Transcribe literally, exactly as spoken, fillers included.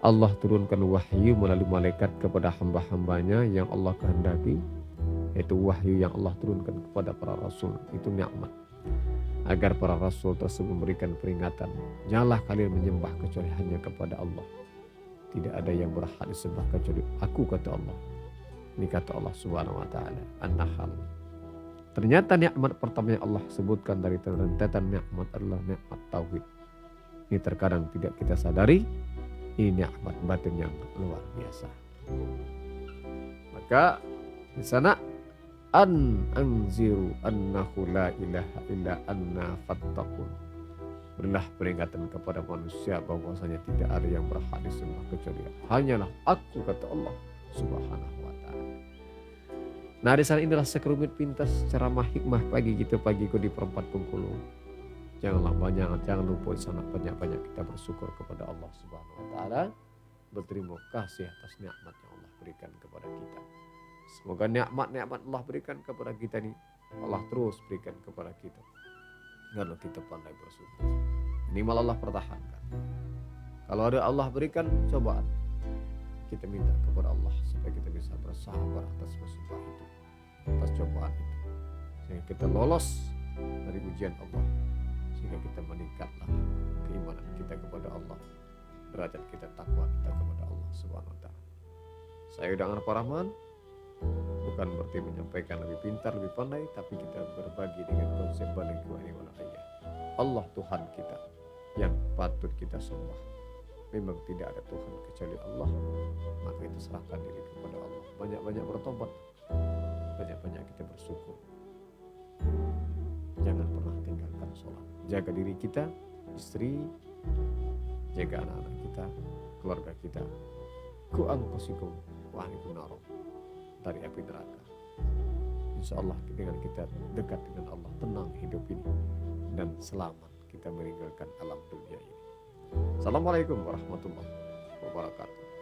Allah turunkan wahyu melalui malaikat kepada hamba-hambanya yang Allah kehendaki, yaitu wahyu yang Allah turunkan kepada para rasul. Itu nikmat. Agar para rasul tersebut memberikan peringatan, janganlah kalian menyembah kecuali hanya kepada Allah. Tidak ada yang berhak disembah kecuali aku, kata Allah. Ini kata Allah Subhanahu wa taala, An-Nahl. Ternyata nikmat pertama yang Allah sebutkan dari rentetan nikmat adalah nikmat tauhid. Ini terkadang tidak kita sadari, ini nikmat batin yang luar biasa. Maka di sana an anziru annahu la ilaha illa anna fattaqun. Berilah peringatan kepada manusia bahwasanya tidak ada yang berhak disembah kecuali hanyalah aku, kata Allah Subhanahu wa taala. Nah, di sana inilah sekelumit pintas ceramah hikmah pagi kita pagi di perempat Bengkulu. Janganlah banyak, jangan lupa di sana banyak-banyak kita bersyukur kepada Allah Subhanahu wa taala, berterima kasih atas nikmat yang Allah berikan kepada kita. Semoga nikmat-nikmat Allah berikan kepada kita ini Allah terus berikan kepada kita. Kalau kita pandai bersyukur, ini malah Allah pertahankan. Kalau ada Allah berikan cobaan, kita minta kepada Allah supaya kita bisa bersabar atas musibah itu, atas cobaan itu, sehingga kita lolos dari ujian Allah, sehingga kita meningkatlah keimanan kita kepada Allah, derajat kita, takwa kita kepada Allah Subhanahu wa taala. Saya Udang Arfa Rahman, bukan berarti menyampaikan lebih pintar, lebih pandai, tapi kita berbagi dengan konsep balik wahai ayah. Allah Tuhan kita yang patut kita sembah. Memang tidak ada Tuhan kecuali Allah, maka itu serahkan diri kepada Allah. Banyak-banyak bertobat, banyak-banyak kita bersyukur. Jangan pernah tinggalkan sholat. Jaga diri kita, istri, jaga anak-anak kita, keluarga kita. Ku anfusikum wa ahlikum nar, dari api neraka. Insya Allah dengan kita dekat dengan Allah, tenang hidup ini, dan selamat kita meninggalkan alam dunia ini. Assalamualaikum warahmatullahi wabarakatuh.